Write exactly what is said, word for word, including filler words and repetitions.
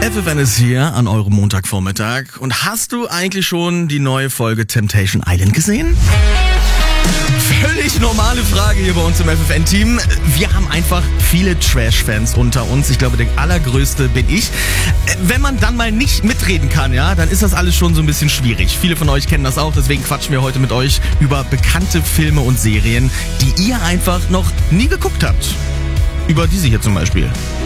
F F N ist hier an eurem Montagvormittag. Und hast du eigentlich schon die neue Folge Temptation Island gesehen? Völlig normale Frage hier bei uns im F F N-Team. Wir haben einfach viele Trash-Fans unter uns. Ich glaube, der allergrößte bin ich. Wenn man dann mal nicht mitreden kann, ja, dann ist das alles schon so ein bisschen schwierig. Viele von euch kennen das auch, deswegen quatschen wir heute mit euch über bekannte Filme und Serien, die ihr einfach noch nie geguckt habt. Über diese hier zum Beispiel.